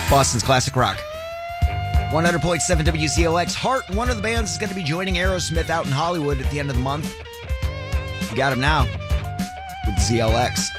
Boston's classic rock. 100.7 WZLX. Heart, one of the bands, is going to be joining Aerosmith out in Hollywood at the end of the month. You got him now with ZLX.